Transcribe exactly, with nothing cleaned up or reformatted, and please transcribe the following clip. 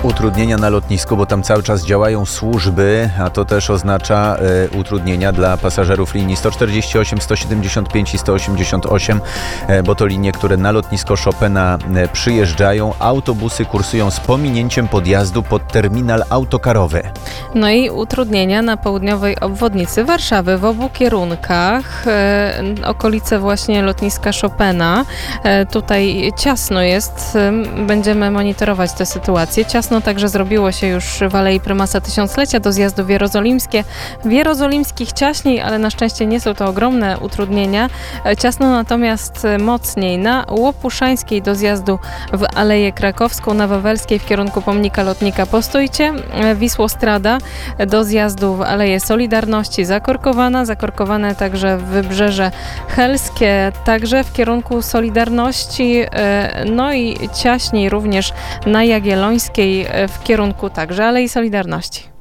Utrudnienia na lotnisku, bo tam cały czas działają służby, a to też oznacza e, utrudnienia dla pasażerów linii sto czterdzieści osiem, sto siedemdziesiąt pięć i sto osiemdziesiąt osiem, e, bo to linie, które na lotnisko Chopina e, przyjeżdżają. Autobusy kursują z pominięciem podjazdu pod terminal autokarowy. No i utrudnienia na południowej obwodnicy Warszawy w obu kierunkach, e, okolice właśnie lotniska Chopina. E, tutaj ciasno jest, e, będziemy monitorować tę sytuację. Ciasno także zrobiło się już w Alei Prymasa Tysiąclecia do zjazdu w Jerozolimskie. W Jerozolimskich ciaśniej, ale na szczęście nie są to ogromne utrudnienia. E, ciasno natomiast mocniej na Łopuszańskiej do zjazdu w Aleję Krakowską, na Wawelskiej w kierunku pomnika lotnika Postójcie. E, Wisłostrada do zjazdu w Aleję Solidarności zakorkowana, zakorkowane także Wybrzeże Helskie, także w kierunku Solidarności, no i ciaśniej również na Jagiellońskiej w kierunku także Alei Solidarności.